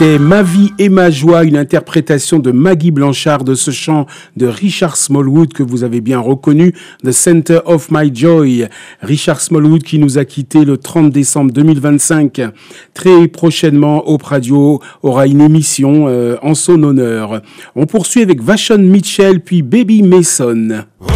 C'était Ma vie et ma joie, une interprétation de Maggie Blanchard de ce chant de Richard Smallwood que vous avez bien reconnu, The Center of My Joy. Richard Smallwood qui nous a quittés le 30 décembre 2025. Très prochainement, Hope Radio aura une émission en son honneur. On poursuit avec Vashon Mitchell puis Baby Mason. Oh,